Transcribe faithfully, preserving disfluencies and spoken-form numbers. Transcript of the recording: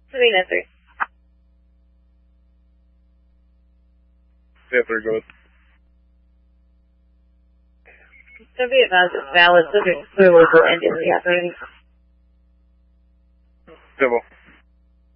three nine three. Yeah, three, go ahead. So be advised it's valid, subject to clear local and in the operating. Demo.